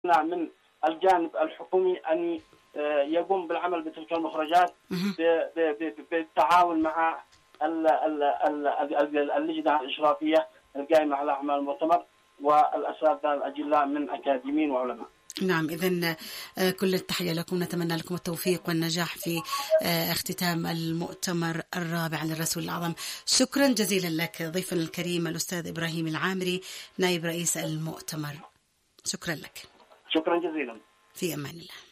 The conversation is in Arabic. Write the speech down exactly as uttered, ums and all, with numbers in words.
من الجانب الحكومي أن يقوم بالعمل بتلك المخرجات بالتعاون مع اللجنة الإشرافية القائمة على أعمال المؤتمر والأساتذة الأجلاء من أكاديميين وعلماء. نعم، إذن كل التحية لكم، نتمنى لكم التوفيق والنجاح في اختتام المؤتمر الرابع للرسول الأعظم. شكرا جزيلا لك ضيفنا الكريم الأستاذ إبراهيم العامري نائب رئيس المؤتمر، شكرا لك. شكرا جزيلا. في أمان الله.